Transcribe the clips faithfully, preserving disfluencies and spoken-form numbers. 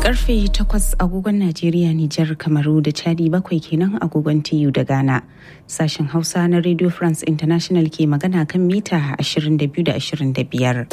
Karfe takwas agogon Najeriya, Nijar, Kamaru da Chadi, bakwai kenan agogon T U da Ghana. Sashen Hausa na Radio France International ke magana kan mita ashirin da biyu da ashirin da biyar.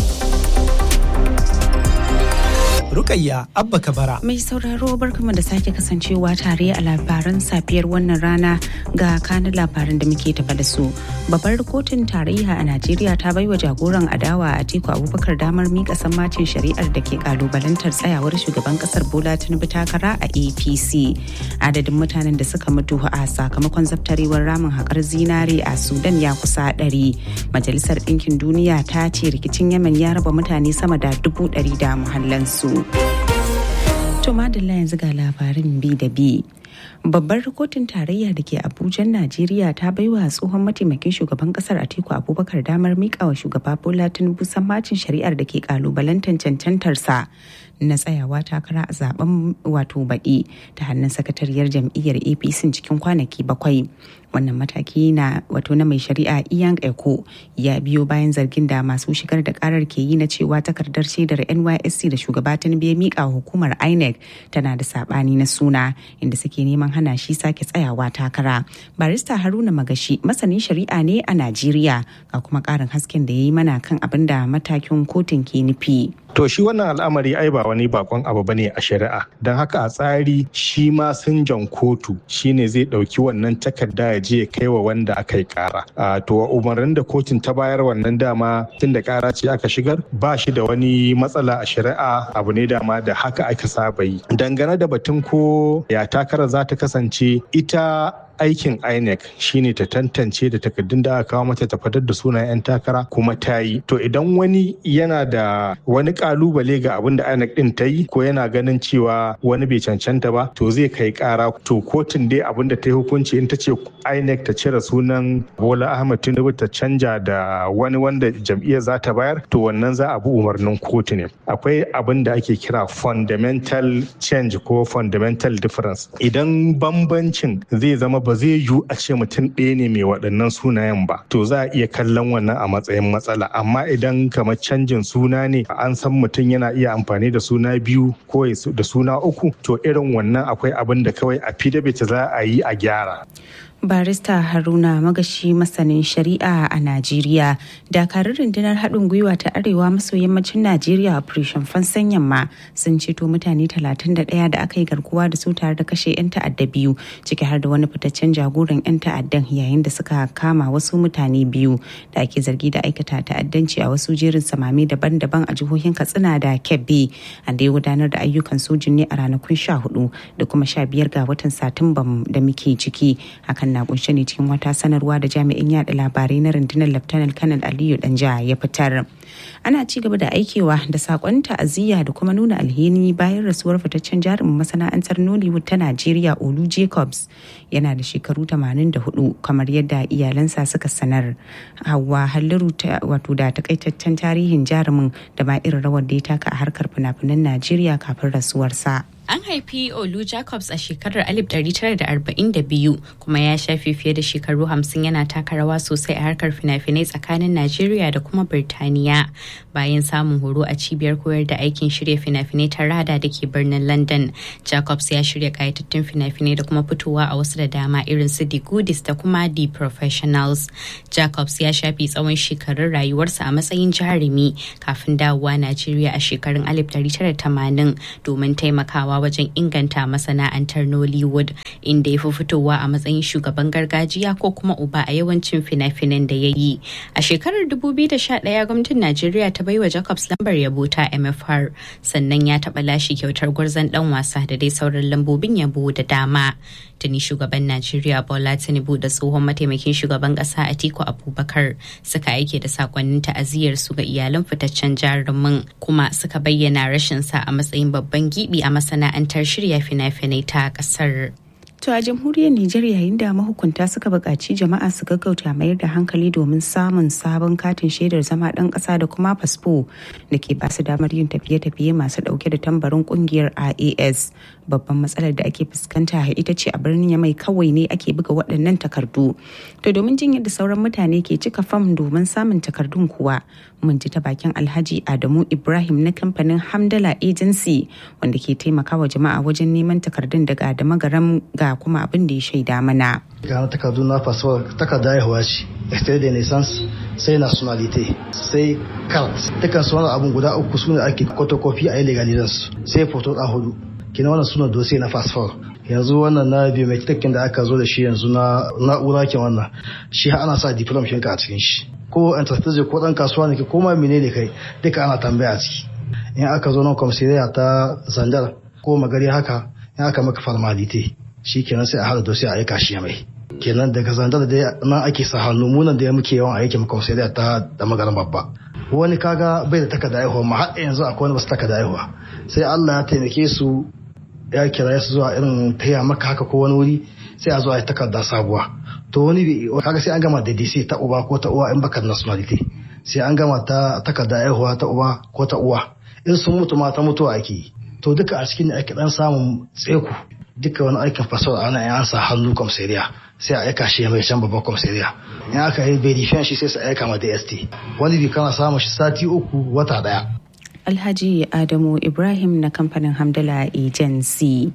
Rukayya Abba Kabara. Mai sauraro barkamu da sake kasancewa tare a labaran safiyar wannan rana ga kanin labaran da muke tafa da su. Babbar kotun tarayya a Najeriya ta baiwa jagoran adawa Atiku Abubakar damar mika sammacin shari'ar da ke kalubalantar tsayawar shugaban kasar Bola Tinubu takara a A P C. Adadin mutanen da suka mutu a sakamakon zaftarewar ramin haƙar zinare a Sudan ya kusa ɗari. Majalisar Ɗinkin Duniya ta ce rikicin Yemen ya raba mutane sama da dubu ɗari da muhallansu. To madalla yanzu ga labarin bi da bi. Babbar kotun tarayya da ke Abuja, Najeriya ta baiwa tsohon mataimakin shugaban kasar Atiku Abubakar damar mika wa shugaba Bola Tinubu sammacin shari'ar da ke kalubalantar cancantarsa na tsayawa takara a zaben wato baɗi ta hannun sakatariyar jam'iyyar A P C cikin kwanaki bakwai. Wannan mataki na wato na mai shari'a Iyan Eko ya biyo bayan zargin da masu shigar da karar ke yi na cewa takardar shaidar N Y S C da shugaba Tinubu ya mika hukumar I N E C tana da sabani na suna, inda suke neman hana shi sake tsayawa takara. Barista Haruna Magashi masanin shari'a ne a Najeriya, ga kuma karin hasken da ya yi mana kan abin da matakin kotun ke nufi. To shi wannan al'amari ai ba wani bakon abu bane a shari'a, don haka a tsari shi ma sinjan kotu shine zai dauki wannan takarda ya je ya kai wa wanda aka yi kara. To umarnin da kotun ta bayar wannan dama tun da kara ce aka shigar ba shi da wani matsala a shari'a, abu ne dama da haka aka saba yi. Dangane da batun ko ya takara za ta kasance, ita aikin I N E C shine ta tantance da takardun da aka kawo mata ta fitar da sunayen 'yan takara kuma ta yi. To idan wani yana da wani kalubale ga abin da I N E C din ta yi ko yana ganin cewa wani bai cancanta ba, to zai kai kara. To kotun dai abin da ta yi hukunci in ta ce I N E C ta cire sunan Bola Ahmed Tinubu ta canja da wani wanda jam'iyyar za ta bayar, to wannan za a bi umarnin kotu ne. Akwai abin da ake kira fundamental change ko fundamental difference. Idan bambancin zai zama ba zai yiwu a ce mutum ɗaya ne mai waɗannan sunayen ba, to za a iya kallon wannan a matsayin matsala. Amma idan kamar canjin suna ne, an san mutum yana iya amfani da suna biyu ko da suna uku, to irin wannan akwai abin da kawai a fidabit za a yi a gyara. Barista Haruna Magashi masanin shari'a a Najeriya. Dakarun rundunar haɗin gwiwa ta arewa maso yammacin Najeriya Operation Fansan Yamma sun ceto mutane talatin da ɗaya da aka yi garkuwa da su tare da kashe 'yan ta'adda biyu, ciki har da wani fitaccen jagoran 'yan ta'addan, yayin da suka kama wasu mutane biyu da ake zargi da aikata ta'addanci a wasu jerin samame daban-daban a jihohin Katsina da Kebbi. An da ya gudanar da ayyukan sojin ne a ranakun sha hudu da kuma sha biyar ga watan Satumba da muke ciki. Hakan na kunshe ne cikin wata sanarwa da jami'in yada labarai na rundunar Lieutenant Colonel Aliyu Danja ya fitar. Ana ci gaba da aikewa da sakon ta'aziyya da kuma nuna alheri bayan rasuwar fitaccen jarumin masana'antar Nollywood ta Najeriya Olu Jacobs. Yana da shekaru tamanin da hudu kamar yadda iyalansa suka sanar. Hauwa Halliru wato da takaitaccen tarihin jarumin da ma irin rawar da ya taka a harkar fina-finan Najeriya kafin rasuwarsa. An haifi Olu Jacobs a shekarar alif ɗari tara da arba'in da biyu kuma ya shafe fiye da shekaru hamsin yana taka rawa sosai a harkar fina-finai tsakanin Najeriya da kuma Birtaniya. Bayan samun horo a cibiyar koyar da aikin shirya fina-finai ta Rada da ke birnin London, Jacobs ya shirya kayatattun fina-finai da kuma fitowa a wasu da dama irin su The Goodies da kuma The Professionals. Jacobs ya shafe tsawon shekarun rayuwarsa a matsayin jarumi kafin dawowa Najeriya a shekarun alif ɗari tara da tamanin domin taimakawa wajen inganta masana'antar Nollywood, inda ya fi fitowa a matsayin shugaban gargajiya ko kuma uba a yawancin fina-finan da ya yi. A shekarar dubu biyu da sha ɗaya gwamnatin Najeriya ta baiwa Jacobs lambar yabo ta M F R, sannan ya taɓa lashe kyautar gwarzon ɗan wasa da dai sauran lambobin yabo da dama. Tuni shugaban Najeriya Bola Tinubu da tsohon mataimakin shugaban ƙasa Atiku Abubakar suka aike da sakonnin ta'aziyyar su ga iyalan fitaccen jarumin, kuma suka bayyana rashin sa a matsayin babban gibi a masana'antar shirya fina-finai ta ƙasar. To a jamhuriyar Nijar, yayin da mahukunta suka buƙaci jama'a su gaggauta mayar da hankali domin samun sabon katin shaidar zama ɗan ƙasa da kuma fasfo da ke ba su damar yin tafiye-tafiye masu ɗauke da tambarin ƙungiyar I A S. babban matsalar da ake fuskanta ita ce a birnin Yamai kawai ne ake buga waɗannan takardu. To domin jin yadda sauran mutane ke cika fam domin samun takardun kuwa mun ji ta bakin Alhaji Adamu Ibrahim na kamfanin Hamdala Agency wanda ke taimakawa jama'a wajen neman takardun daga da magaram ga kuma abin da ya shaida mana. Ga takardu na fasfo takarda haihuwa ce, extrait de naissance, sai nationalité, sai carte. Dukkan su wannan abun guda uku sune ake photocopy a legalizansu, sai photo da hudu. Kina wannan suna dossier na fasfo. Yanzu wannan na biometric da aka zo da shi yanzu na na'ura ke wannan shi ana sa diploma ɗinka a cikin shi. Ko entreprise ko dan kasuwa ne ko ma menene kai duka ana tambaya ciki. In aka zo nan commissariat ta Zandar ko magari haka in aka maka formality shikenan sai a hada dossier a aika shi mai. Kenan daga Zandar da nan ake sa hannu munan da muke yawan aikin commissariat ta da magaran babba. Wani kaga bai da takarda haihuwa ma har yanzu akwai wani basu takarda haihuwa. Sai Allah ya taimake su ya kira su zuwa irin taya maka haka ko wani wuri sai a zo a yi takarda sabuwa. To wani kaga sai an gama da D C ta uba ko ta uwa in baka nationality sai an gama ta takarda haihuwa ta uba ko ta uwa in sun mutu ma ta mutuwa ake. To duka a cikin ake dan samun tseku duka wani aikin fasawar ana yan sa hannu komisariya sai a aika shi mai can babban komisariya in aka yi verification shi sai su aika ma D S T wani bi kana samun shi sati uku wata daya. Alhaji Adamu Ibrahim na kamfanin Hamdala Agency.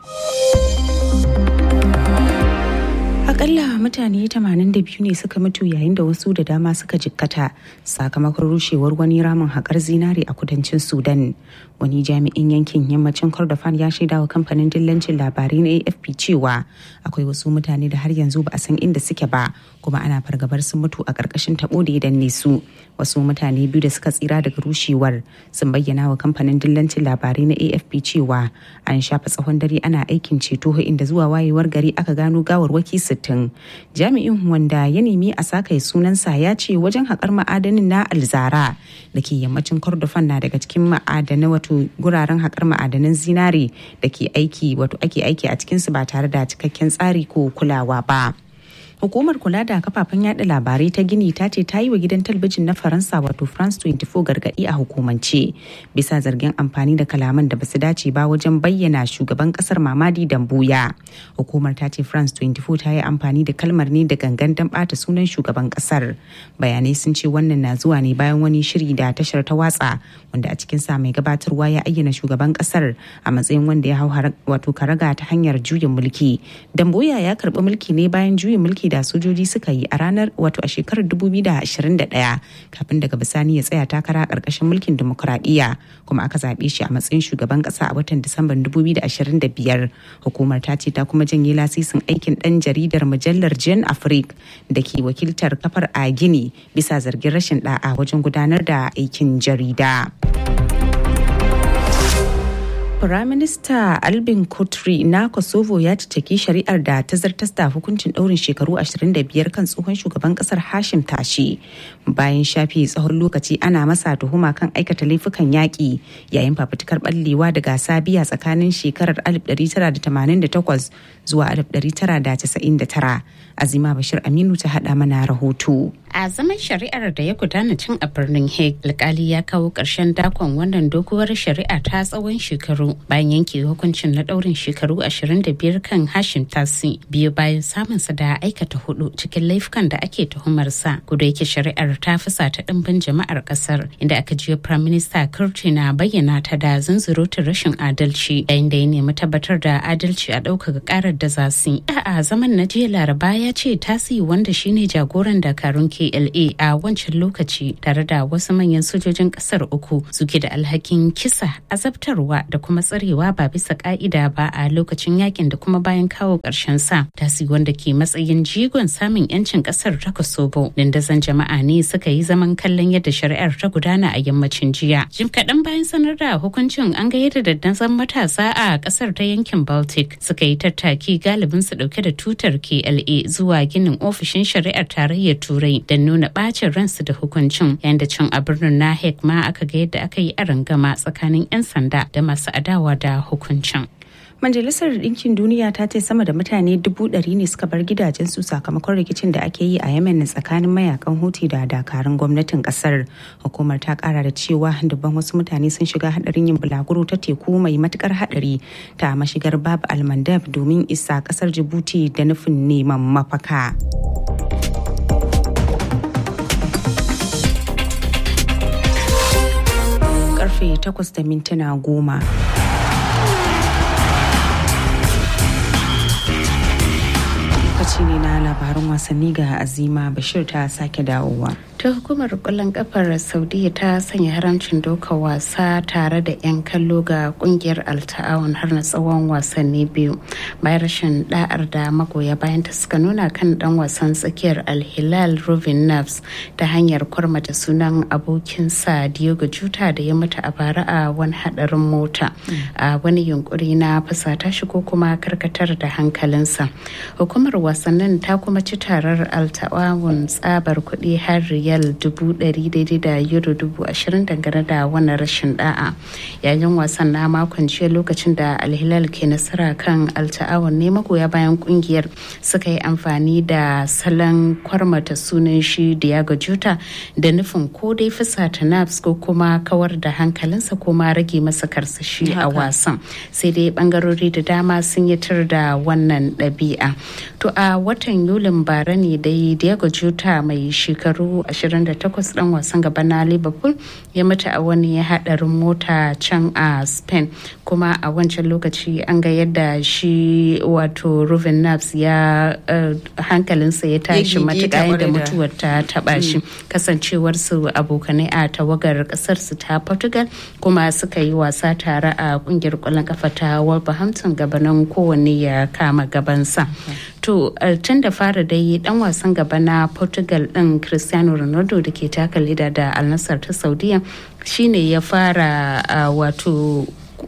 Akalla mutane tamanin da biyu ne suka mutu yayin da wasu da dama suka jikkata sakamakon rushewar wani ramin haƙar zinare a kudancin Sudan. Wani jami'in yankin yammacin Kordofan ya shaida wa kamfanin dillancin labarai na A F P cewa akwai wasu mutane da har yanzu ba a san inda suke ba kuma ana fargabar sun mutu a ƙarƙashin taɓo da ya danne su. Wasu mutane biyu da suka tsira daga rushewar sun bayyana wa kamfanin dillancin labarai na A F P cewa an shafa tsawon dare ana aikin ceto inda zuwa wayewar gari aka gano gawarwaki sittin. Jami'in wanda ya nemi a saka sunansa ya ce wajen haƙar ma'adanin na Alzara da ke yammacin Kordofan na daga cikin ma'adanai wato guraren haƙar ma'adanan zinare da ke aiki wato ake aiki a cikinsu ba tare da cikakken tsari ko kulawa ba. Hukumar kula da kafafen yada labarai ta Gini ta ce ta yi wa gidan talabijin na Faransa wato France twenty-four gargadi a hukumance bisa zargin amfani da kalaman da basu dace ba wajen bayyana shugaban kasar Mamadi Dambuya. Hukumar ta ce France twenty-four ta yi amfani da kalmar ne da gangan don bata sunan shugaban kasar. Bayanai sun ce wannan na zuwa ne bayan wani shiri da tashar ta watsa wanda a cikin sa mai gabatarwa ya ayyana shugaban kasar a matsayin wanda ya hau wato karaga ta hanyar juyin mulki. Dambuya ya karbi mulki ne bayan juyin mulki da sojoji suka yi a ranar wato a shekarar dubu biyu da ashirin da ɗaya kafin daga bisani ya tsaya takara ƙarƙashin mulkin demokuraɗiyya kuma aka zaɓe shi a matsayin shugaban ƙasa a watan Disamban dubu biyu da ashirin da biyar. Hukumar ta ce ta kuma janye lasisin aikin ɗan jaridar mujallar Jeune Afrique da ke wakiltar kafar a Gini bisa zargin rashin ɗa'a wajen gudanar da aikin jarida. Firaminista Albin Kotri na Kosovo ya caccaki shari'ar da ta zartas da hukuncin ɗaurin shekaru ashirin da biyar kan tsohon shugaban ƙasar Hashim Tashi bayan shafe tsawon lokaci ana masa tuhuma kan aikata laifukan yaƙi yayin fafutukar ɓallewa daga Sabiya tsakanin shekarar alif ɗari tara da tamanin da takwas zuwa alif ɗari tara da casa'in da tara. Azima Bashir Aminu ta haɗa mana rahoto. A zaman shari'ar da ya gudana cin a birnin Hague, alkali ya kawo ƙarshen dakon wannan doguwar shari'a ta tsawon shekaru bayan yanke hukuncin na ɗaurin shekaru ashirin da biyar kan Hashim Tasi biyu bayan samunsa da aikata hudu cikin laifukan da ake tuhumarsa. Kuda yake shari'ar ta fusa ta ɗimbin jama'ar ƙasar inda aka jiyo Prime Minister Kurti na bayyana ta da zunzurutun rashin adalci yayin da ya nemi tabbatar da adalci a ɗaukaka ƙarar da za su yi. A zaman na jiya Laraba ya ce Tasi wanda shine jagoran dakarun K L A a wancan lokaci tare da wasu manyan sojojin kasar uku suke da alhakin kisa, azabtarwa da kuma tsarewa ba bisa ka'ida ba a lokacin yakin da kuma bayan kawo ƙarshen sa. Tasi wanda ke matsayin jigon samun yancin kasar ta Kosovo, dandazon jama'a ne suka yi zaman kallon yadda shari'ar ta gudana a yammacin jiya. Jim kaɗan bayan sanar da hukuncin an ga yadda dandazon matasa a kasar ta yankin Baltic suka yi tattaki galibin su dauke da tutar K L A zuwa ginin ofishin shari'ar tarayyar Turai don nuna bacin ransu da hukuncin, yayin da cin a birnin na Hague ma aka ga yadda aka yi arangama tsakanin 'yan sanda da masu adawa da hukuncin. Majalisar Ɗinkin Duniya ta ce sama da mutane dubu ɗari ne suka bar gidajensu sakamakon rikicin da ake yi a Yemen tsakanin mayakan Houthi da dakarun gwamnatin kasar. Hukumar ta kara da cewa dubban wasu mutane sun shiga hadarin yin bulaguro ta teku mai matukar hadari ta mashigar Bab al-Mandab domin isa kasar Djibouti da nufin neman mafaka. Karfe takwas da mintuna goma. Lokaci ne na labaran wasanni ga Azima Bashir ta sake dawowa. ta hukumar kwallon kafar Saudiya ta sanya haramcin doka wasa tare da 'yan kallo ga kungiyar Al-Ta'awun har na tsawon wasanni biyu bayan rashin da'ar da magoya bayan ta suka nuna kan dan wasan tsakiyar Al-Hilal Rubin Nafs ta hanyar kwarmata sunan abokinsa Diogo Jota da ya mutu a bara a wani hadarin mota a wani yunkuri na fusata shi ko kuma karkatar da hankalinsa. Hukumar wasannin ta kuma ci tarar Al-Ta'awun tsabar kuɗi har riyal dubu ɗari daidai da euro dubu ashirin dangane da wannan rashin da'a. Yayin wasan na makon jiya lokacin da Al-Hilal ke nasara kan Al-Ta'awun ne magoya bayan kungiyar suka yi amfani da salon kwarmata sunan shi Diogo Jota da nufin ko dai fusata Nafs ko kuma kawar da hankalinsa ko ma rage masa karsashi a wasan. Sai dai bangarori da dama sun yi tar da wannan ɗabi'a. To a watan Yulin bara ne dai Diogo Jota mai shekaru ashirin da takwas dan wasan gaba na Liverpool ya mutu a wani hadarin mota can a Spain, kuma a wancan lokaci an ga yadda shi wato Ruben Nafs ya uh, hankalinsa ya tashi matuƙa da mutuwar ta taba shi kasancewar su abokanai a tawagar kasar su ta Portugal kuma suka yi wasa tare a kungiyar kwallon kafa ta Wolverhampton gabanin kowanne ya kama gabansa. To tun da fara dai dan wasan gaba na Portugal din Cristiano Ronaldo da ke taka leda da Al Nassr ta Saudiya shine ya fara uh, wato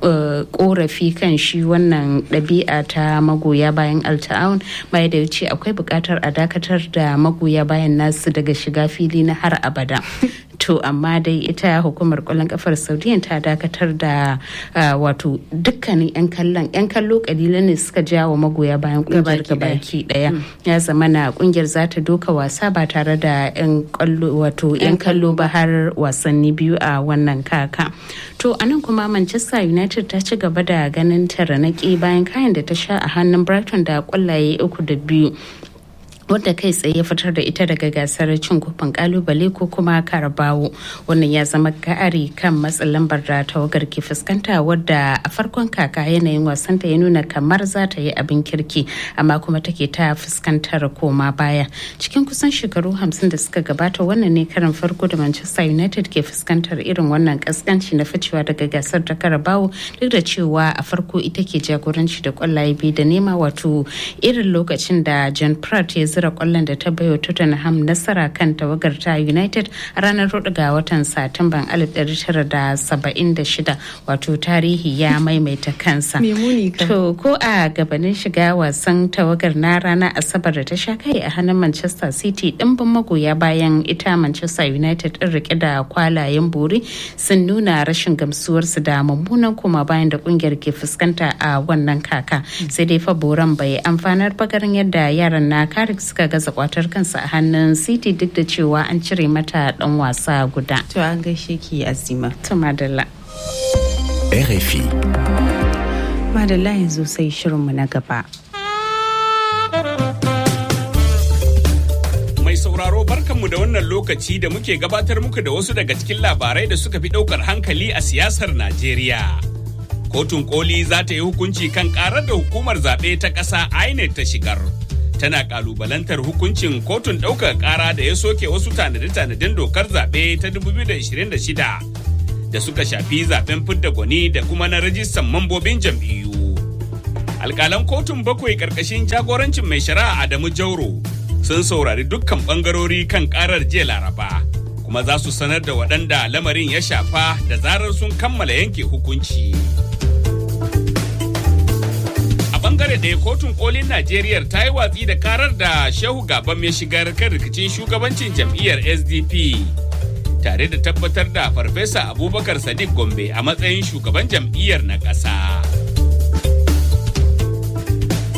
korafi kan shi wannan ɗabi'a ta magoya bayan Al-Ta'awun baya da yace akwai buƙatar a dakatar da magoya bayan nasu daga shiga fili na har abada. To amma dai ita hukumar kwallon kafar Saudiya ta dakatar da wato dukkanin 'yan kallon 'yan kallo kalilan ne suka jawo magoya bayan kungiyar gabaki daya. Ya zama na kungiyar za ta doka wasa ba tare da 'yan kallo wato 'yan kallo ba har wasanni biyu a wannan kaka. To anan kuma Manchester United ta ci gaba da ganin taranaki bayan kayan da ta sha a hannun Brighton da kwallaye uku da biyu. wadda kai tsaye ya fitar da ita daga gasar cin kofin kalubale ko kuma karabawo. Wannan ya zama ƙari kan matsin lambar da tawagar ke fuskanta, wadda a farkon kaka yanayin wasanta ya nuna kamar za ta yi abin kirki amma kuma take ta fuskantar koma baya. Cikin kusan shekaru hamsin da suka gabata wannan ne karin farko da Manchester United ke fuskantar irin wannan kaskanci na ficewa daga gasar ta karabawo, duk da cewa a farko ita ke jagoranci da kwallaye biyu da nema, wato irin lokacin da John Pratt ya zira kwallon da ta bayo Tottenham nasara kan tawagar ta United a ranar hudu ga watan Satumban alif ɗari tara da saba'in da shida, wato tarihi ya maimaita kansa. To ko a gabanin shiga wasan tawagar na ranar Asabar da ta sha kai a hannun Manchester City, dimbin magoya bayan ita Manchester United din rike da kwalayen buri sun nuna rashin gamsuwarsu da mummunan koma bayan da kungiyar ke fuskanta a wannan kaka. Sai dai fa boran bai amfanar bagarin yadda yaran na Carrick suka gaza kwatar kansa a hannun City duk da cewa an cire mata dan wasa guda. To an gaishe ki Azima. To madalla. R F I. Madalla yanzu sai shirinmu na gaba. Mai sauraro barkanmu da wannan lokaci da muke gabatar muku da wasu daga cikin labarai da suka fi daukar hankali a siyasar Najeriya. Kotun koli za ta yi hukunci kan karar da hukumar zaɓe ta ƙasa I N E C ta shigar. Tana kalubalantar hukuncin kotun ɗaukar ƙara da ya soke wasu tanade-tanaden dokar zaɓe ta dubu biyu da ashirin da shida da suka shafi zaɓen fidda gwani da kuma na rajistan mambobin jam'iyyu. Alƙalan kotun bakwai ƙarƙashin jagorancin mai shari'a Adamu Jauro sun saurari dukkan ɓangarori kan ƙarar jiya Laraba, kuma za su sanar da waɗanda lamarin ya shafa da zarar sun kammala yanke hukunci. Bangare ɗaya, kotun kolin Najeriya ta yi watsi da karar da Shehu Gabam ya shigar kan rikicin shugabancin jam'iyyar S D P, tare da tabbatar da Farfesa Abubakar Sadiq Gombe a matsayin shugaban jam'iyyar na ƙasa.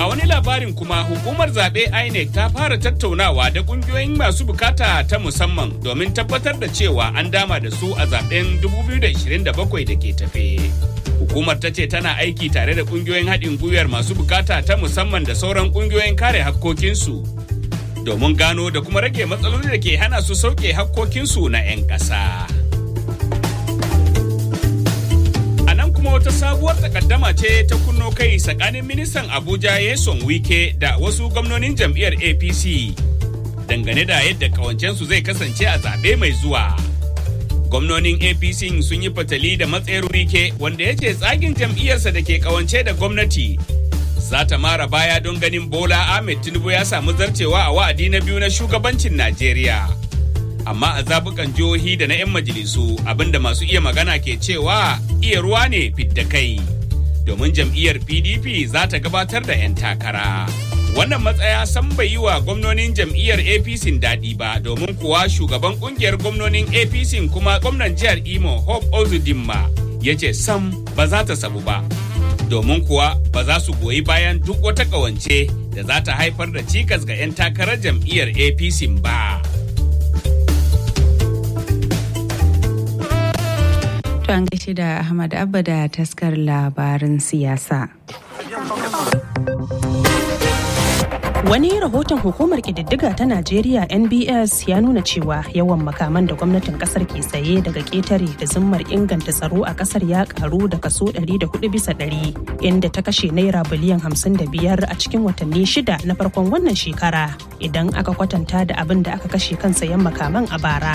A wani labarin kuma hukumar zaɓe I N E C ta fara tattaunawa da ƙungiyoyin masu bukata ta musamman domin tabbatar da cewa an dama da su a zaɓen dubu biyu da ishirin da bakwai da ke tafe. Hukumar ta ce tana aiki tare da ƙungiyoyin haɗin gwiwar masu bukata ta musamman da sauran ƙungiyoyin kare hakkokinsu domin gano da kuma rage matsaloli da ke hana su sauke hakkokinsu na 'yan ƙasa. Kuma wata sabuwar takaddama ce ta kunno kai tsakanin ministan Abuja Nyesom Wike da wasu gwamnonin jam'iyyar A P C dangane da yadda kawancensu zai kasance a zaɓe mai zuwa. Gwamnonin A P C sun yi fatali da matsayar Wike wanda ya ce tsagin jam'iyyarsa da ke kawance da gwamnati za ta mara baya don ganin Bola Ahmed Tinubu ya samu zarcewa a wa'adi na biyu na shugabancin Najeriya. Amma a zabukan jihohi da na 'yan majalisu abinda masu iya magana ke cewa iya ruwa ne fidda kai domin jam'iyyar P D P za ta gabatar da 'yan takara. Wannan matsaya san bai yi wa gwamnonin jam'iyyar A P C daɗi ba domin kuwa shugaban ƙungiyar gwamnonin A P C kuma gwamnan jihar Imo Hope Uzodinma ya ce sam ba za ta sabu ba. Domin kuwa ba za su goyi bayan duk wata ƙawance da za ta haifar da cikas ga 'yan takarar jam'iyyar A P C ba. An gaishe da Ahmad Abba da taskar labarin siyasa. Wani rahoton hukumar ƙididdiga ta Najeriya N B S ya nuna cewa yawan makaman da gwamnatin kasar ke saye daga ƙetare da zimmar inganta tsaro a kasar ya karu da kaso ɗari da hudu bisa ɗari, inda ta kashe naira biliyan hamsin da biyar a cikin watanni shida na farkon wannan shekara idan aka kwatanta da abin da aka kashe kan sayan makaman a bara.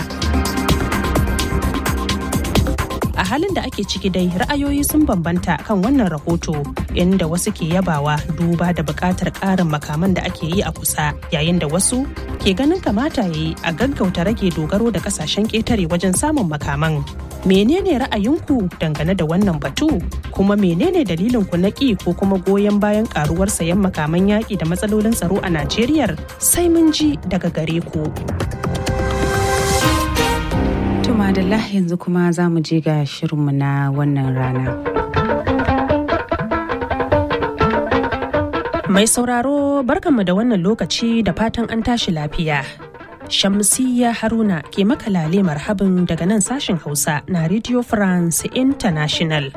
A halin da ake ciki dai ra'ayoyi sun bambanta kan wannan rahoto inda wasu ke yabawa duba da buƙatar ƙarin makaman da ake yi a kusa yayin da wasu ke ganin kamata ya yi a gaggauta rage dogaro da ƙasashen ƙetare wajen samun makaman. Menene ra'ayinku dangane da wannan batu? Kuma menene dalilin ku na ƙi ko kuma goyon bayan ƙaruwar sayan makaman yaƙi da matsalolin tsaro a Najeriya? Sai mun ji daga gare ku. Madalla yanzu kuma za mu je ga shirinmu na wannan rana. Mai sauraro barkanmu da wannan lokaci da fatan an tashi lafiya. Shamsiyya Haruna ke makalale marhabin daga nan sashen Hausa na Radio France International.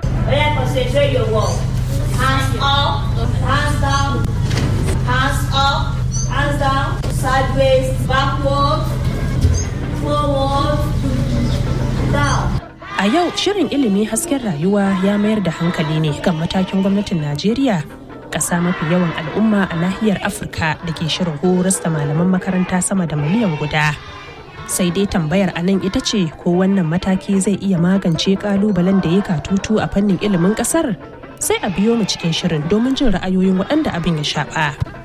Hands up, hands down, hands up, hands down, sideways, backward, forward. A yau shirin ilimi hasken rayuwa ya mayar da hankali ne kan matakin gwamnatin Najeriya, ƙasa mafi yawan al'umma a nahiyar Afirka da ke shirin horas da malaman makaranta sama da miliyan guda. Sai dai tambayar a nan ita ce ko wannan mataki zai iya magance ƙalubalen da ya katutu a fannin ilimin ƙasar? Sai a biyo mu cikin shirin domin jin ra'ayoyin waɗanda abin ya shafa.